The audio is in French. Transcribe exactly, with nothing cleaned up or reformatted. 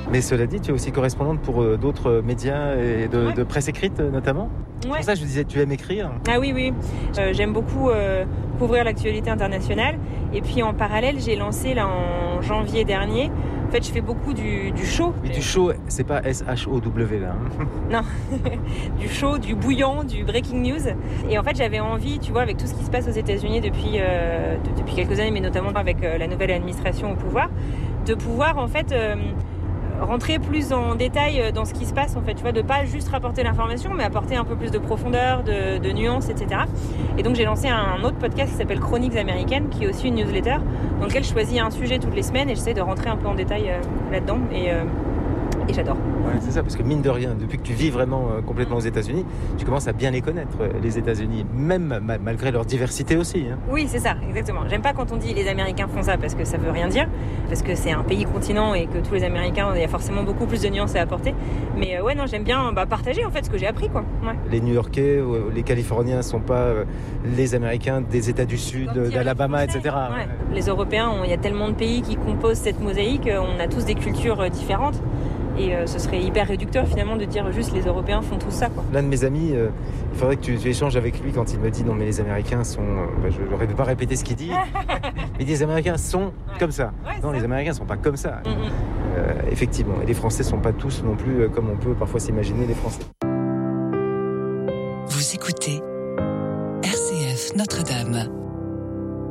Mais cela dit, tu es aussi correspondante pour euh, d'autres médias et de, ouais. de presse écrite notamment. Ouais. C'est pour ça que je disais, tu aimes écrire. Ah oui, oui. Euh, j'aime beaucoup euh, couvrir l'actualité internationale. Et puis en parallèle, j'ai lancé là en janvier dernier. En fait, je fais beaucoup du, du show. Mais du show, c'est pas S H O W là. Hein. Non, du show, du bouillant, du breaking news. Et en fait, j'avais envie, tu vois, avec tout ce qui se passe aux États-Unis depuis, euh, de, depuis quelques années, mais notamment avec euh, la nouvelle administration au pouvoir, de pouvoir en fait euh, rentrer plus en détail dans ce qui se passe, en fait, tu vois, de pas juste rapporter l'information, mais apporter un peu plus de profondeur, de, de nuances, et cetera. Et donc j'ai lancé un autre podcast qui s'appelle Chroniques américaines, qui est aussi une newsletter, dans lequel je choisis un sujet toutes les semaines et j'essaie de rentrer un peu en détail euh, là-dedans. Et, euh, et j'adore. Ouais, c'est ça, parce que mine de rien, depuis que tu vis vraiment euh, complètement aux États-Unis, tu commences à bien les connaître, euh, les États-Unis, même ma- malgré leur diversité aussi. Hein. Oui, c'est ça, exactement. J'aime pas quand on dit les Américains font ça parce que ça veut rien dire, parce que c'est un pays continent et que tous les Américains, il y a forcément beaucoup plus de nuances à apporter. Mais euh, ouais, non, j'aime bien bah, partager en fait ce que j'ai appris, quoi. Ouais. Les New-Yorkais, euh, les Californiens sont pas euh, les Américains des États du Sud, Comme d'Alabama, dire et cetera. Ouais. Les Européens, il y a tellement de pays qui composent cette mosaïque, on a tous des cultures euh, différentes. Et euh, ce serait hyper réducteur finalement de dire juste les Européens font tout ça, quoi. L'un de mes amis, euh, il faudrait que tu, tu échanges avec lui quand il me dit non mais les Américains sont... Euh, bah, je ne vais pas répéter ce qu'il dit. Il dit les Américains sont Ouais. comme ça. Ouais, non, ça. les Américains sont pas comme ça. Mm-hmm. Euh, effectivement. Et les Français sont pas tous non plus euh, comme on peut parfois s'imaginer les Français. Vous écoutez R C F Notre-Dame.